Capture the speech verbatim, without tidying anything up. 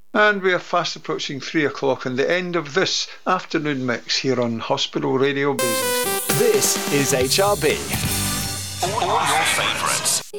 And we are fast approaching three o'clock and the end of this afternoon mix here on Hospital Radio Basingstoke. This is H R B. All your favourites.